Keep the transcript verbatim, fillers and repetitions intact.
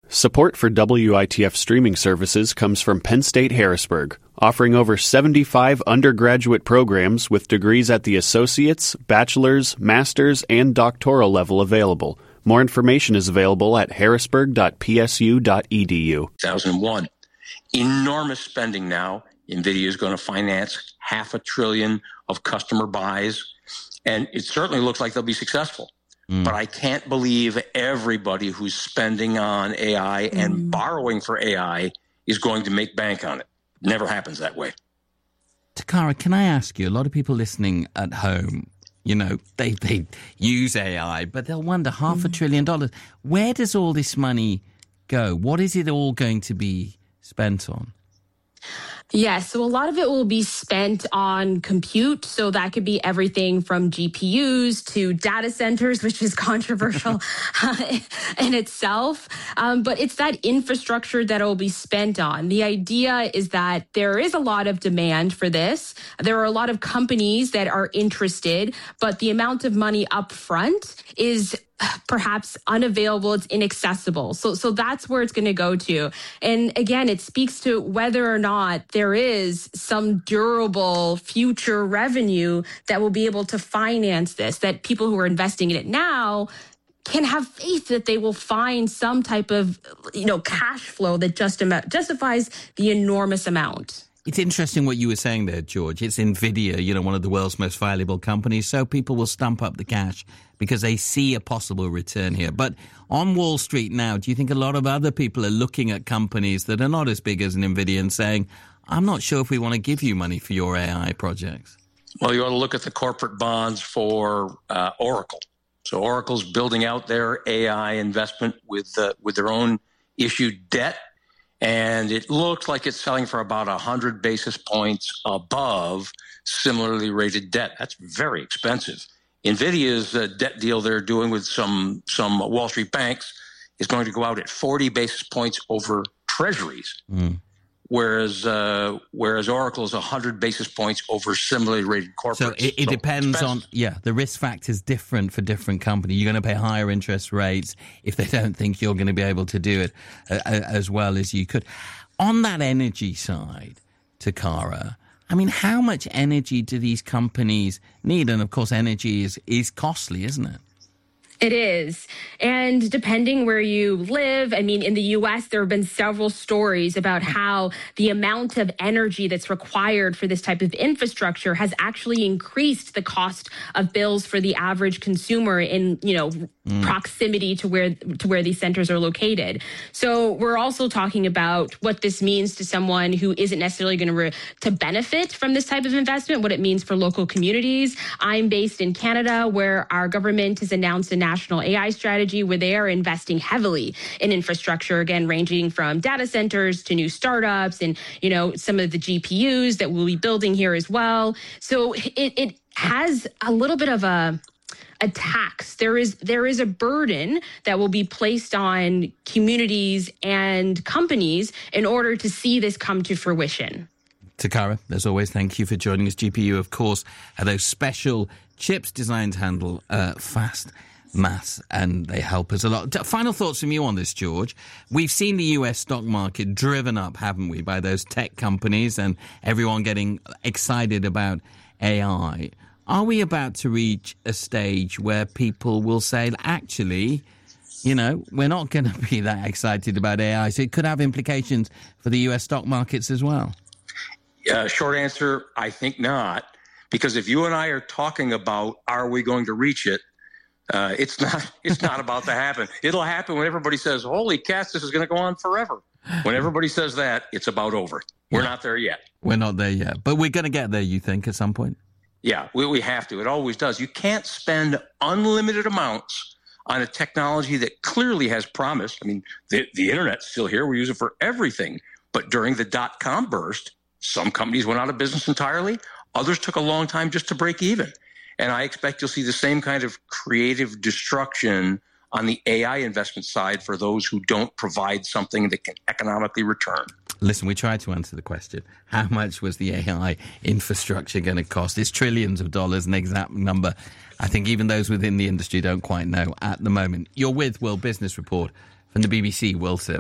Support for W I T F streaming services comes from Penn State Harrisburg, offering over seventy-five undergraduate programs with degrees at the associate's, bachelor's, master's, and doctoral level available. More information is available at harrisburg dot p s u dot e d u. two thousand one. Enormous spending now. NVIDIA is going to finance half a trillion of customer buys, and it certainly looks like they'll be successful. Mm. But I can't believe everybody who's spending on A I and mm. borrowing for A I is going to make bank on it. Never happens that way. Takara, can I ask you, a lot of people listening at home, you know, they, they use A I, but they'll wonder, half mm. a trillion dollars, where does all this money go? What is it all going to be spent on? Yeah, so a lot of it will be spent on compute. So that could be everything from G P Us to data centers, which is controversial in itself. Um, but it's that infrastructure that it will be spent on. The idea is that there is a lot of demand for this. There are a lot of companies that are interested, but the amount of money up front is perhaps unavailable, it's inaccessible. So so that's where it's going to go to. And again, it speaks to whether or not there is some durable future revenue that will be able to finance this, that people who are investing in it now can have faith that they will find some type of, you know, cash flow that just justifies the enormous amount. It's interesting what you were saying there, George. It's NVIDIA, you know, one of the world's most valuable companies. So people will stump up the cash because they see a possible return here. But on Wall Street now, do you think a lot of other people are looking at companies that are not as big as NVIDIA and saying, I'm not sure if we want to give you money for your A I projects? Well, you ought to look at the corporate bonds for uh, Oracle. So Oracle's building out their A I investment with uh, with their own issued debt. And it looks like it's selling for about one hundred basis points above similarly rated debt. That's very expensive. NVIDIA's uh, debt deal they're doing with some some Wall Street banks is going to go out at forty basis points over treasuries, mm. whereas uh, whereas Oracle's one hundred basis points over similarly rated corporates. So it, it so depends on, yeah, the risk factor is different for different companies. You're going to pay higher interest rates if they don't think you're going to be able to do it uh, as well as you could. On that energy side, Takara, I mean, how much energy do these companies need? And, of course, energy is, is costly, isn't it? It is. And depending where you live, I mean, in the U S, there have been several stories about how the amount of energy that's required for this type of infrastructure has actually increased the cost of bills for the average consumer in, you know, mm. proximity to where to where these centers are located. So we're also talking about what this means to someone who isn't necessarily going to re- to benefit from this type of investment, what it means for local communities. I'm based in Canada, where our government has announced a national A I strategy where they are investing heavily in infrastructure, again, ranging from data centers to new startups and, you know, some of the G P Us that we'll be building here as well. So it, it has a little bit of a a tax. There is there is a burden that will be placed on communities and companies in order to see this come to fruition. Takara, as always, thank you for joining us. G P U, of course, are those special chips designed to handle uh, fast maths, and they help us a lot. Final thoughts from you on this, George. We've seen the U S stock market driven up, haven't we, by those tech companies and everyone getting excited about A I. Are we about to reach a stage where people will say, actually, you know, we're not going to be that excited about A I, so it could have implications for the U S stock markets as well? Uh, short answer, I think not. Because if you and I are talking about, are we going to reach it, Uh, it's not It's not about to happen. It'll happen when everybody says, holy cats, this is going to go on forever. When everybody says that, it's about over. We're yeah. not there yet. We're not there yet. But we're going to get there, you think, at some point? Yeah, we, we have to. It always does. You can't spend unlimited amounts on a technology that clearly has promise. I mean, the, the Internet's still here. We use it for everything. But during the dot-com burst, some companies went out of business entirely. Others took a long time just to break even. And I expect you'll see the same kind of creative destruction on the A I investment side for those who don't provide something that can economically return. Listen, we tried to answer the question. How much was the A I infrastructure going to cost? It's trillions of dollars, an exact number. I think even those within the industry don't quite know at the moment. You're with World Business Report from the B B C World Service.